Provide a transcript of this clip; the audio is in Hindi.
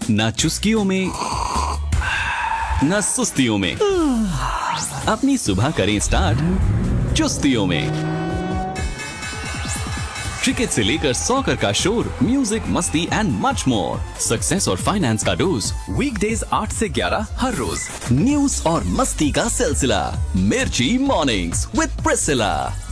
ना चुस्कियों में, ना सुस्तियों में। अपनी सुबह करें स्टार्ट चुस्तियों में। क्रिकेट से लेकर सॉकर का शोर, म्यूजिक, मस्ती एंड मच मोर। सक्सेस और फाइनेंस का डोज वीकडेज 8 से 11 हर रोज। न्यूज और मस्ती का सिलसिला, मिर्ची मॉर्निंग्स विद प्रिसिला।